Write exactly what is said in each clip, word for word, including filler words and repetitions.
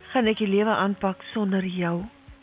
gaan ek die lewe aanpak sonder jou?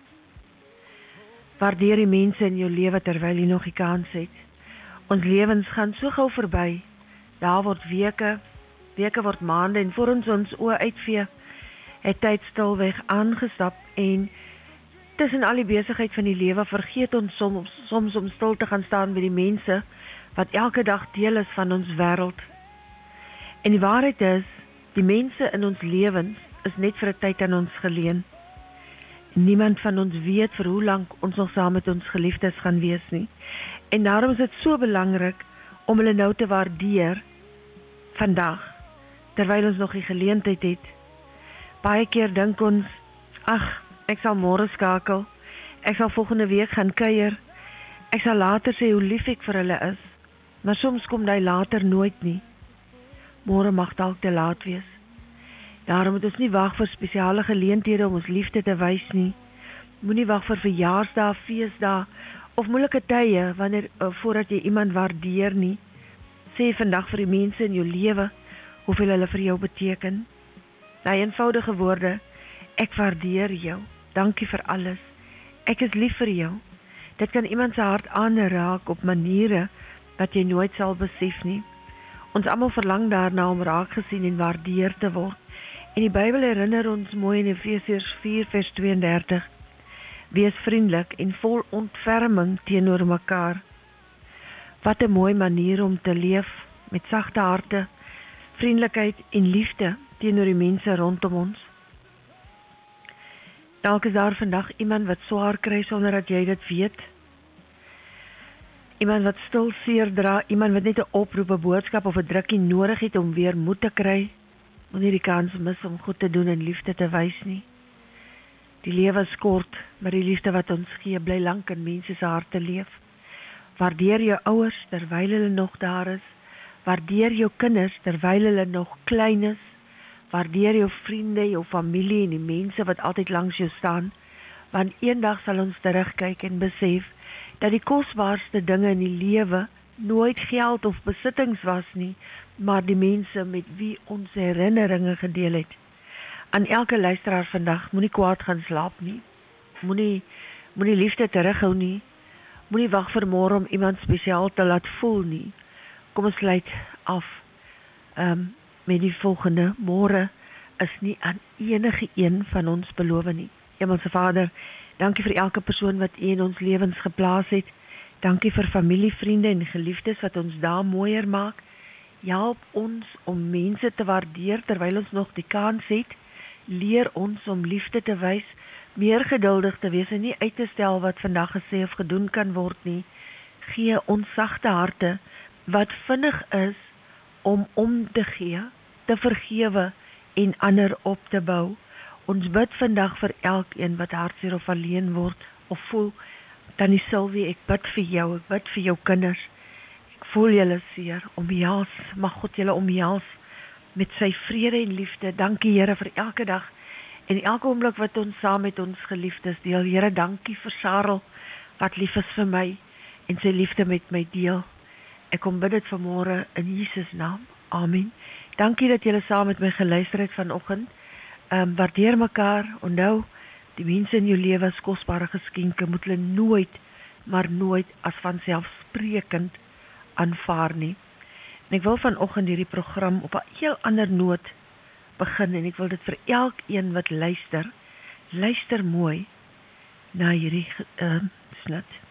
Waardeer die mense in jou lewe terwyl jy nog die kans het. Ons lewens gaan so gou verby. Daar word weke, weke word maande en voor ons ons oë uitvee, het tyd stilweg aangestap en tussen al die besigheid van die lewe vergeet ons soms, soms om stil te gaan staan by die mense wat elke dag deel is van ons wêreld. En die waarheid is, die mense in ons lewens is net vir 'n tyd aan ons geleen. Niemand van ons weet vir hoe lank ons nog saam met ons geliefdes gaan wees nie. En daarom is dit so belangrik om hulle nou te waardeer vandag, terwyl ons nog die geleentheid het. Baie keer dink ons, ag, ek sal môre skakel, ek sal volgende week gaan kuier, ek sal later sê hoe lief ek vir hulle is, maar soms kom die later nooit nie. Môre mag dalk te laat wees. Daarom moet ons nie wag vir spesiale geleenthede om ons liefde te wys nie. Moenie wag vir verjaarsdae, feesdae of moeilike tye wanneer uh, voordat jy iemand waardeer nie. Sê vandag vir die mense in jou lewe hoeveel hulle vir jou beteken. Die eenvoudige woorde, ek waardeer jou, dankie vir alles, ek is lief vir jou. Dit kan iemand se hart aanraak op maniere wat jy nooit sal besef nie. Ons almal verlang daarna om raak gesien en waardeer te word. En die Bybel herinner ons mooi in Efesiërs vier vers tweeëndertig. Wees vriendelik en vol ontferming teenoor mekaar. Wat 'n mooi manier om te leef met sagte harte, vriendelikheid en liefde teenoor die mense rondom ons. Dalk is daar vandag iemand wat swaar kry sonder dat jy dit weet. Iemand wat stil seer dra, iemand wat net 'n oproep, 'n boodskap of 'n drukkie nodig het om weer moed te kry. Moenie die kans mis om goed te doen en liefde te wys nie. Die lewe is kort, maar die liefde wat ons gee, bly lank in mense se harte leef. Waardeer jou ouers terwyl hulle nog daar is. Waardeer jou kinders terwyl hulle nog klein is. Waardeer jou vriende, jou familie en die mense wat altyd langs jou staan. Want eendag sal ons terugkyk en besef dat die kosbaarste dinge in die lewe nooit geld of besittings was nie, maar die mense met wie ons herinneringe gedeel het. Aan elke luisteraar vandag, moenie kwaad gaan slaap nie, moenie, moenie liefde terughou nie, moenie wag vir môre om iemand spesiaal te laat voel nie. Kom ons sluit af um, met die volgende, môre is nie aan enige een van ons beloof nie. Hemelse Vader, dankie vir elke persoon wat U in ons lewens geplaas het. Dankie vir familie, vriende en geliefdes wat ons daar mooier maak. Help ons om mense te waardeer terwyl ons nog die kans het. Leer ons om liefde te wys, meer geduldig te wees en nie uit te stel wat vandag gesê of gedoen kan word nie. Gee ons sagte harte wat vinnig is om om te gee, te vergewe en ander op te bou. Ons bid vandag vir elkeen wat hartseer of alleen word of voel. Tannie Sylvie, ek bid vir jou, ek bid vir jou kinders. Ek voel julle seer, omhels, mag God julle omhels met sy vrede en liefde. Dankie Here vir elke dag en elke oomblik wat ons saam met ons geliefdes deel. Here, dankie vir Sarel wat lief is vir my en sy liefde met my deel. Ek kom bid dit vanmôre in Jesus naam. Amen. Dankie dat julle saam met my geluister het vanoggend. Um, waardeer mekaar, onthou, die mense in jou lewe is kosbare geskenke, moet hulle nooit, maar nooit as vanselfsprekend aanvaar nie. En ek wil vanoggend hierdie program op 'n heel ander noot begin en ek wil dit vir elkeen wat luister, luister mooi na hierdie uh, snit.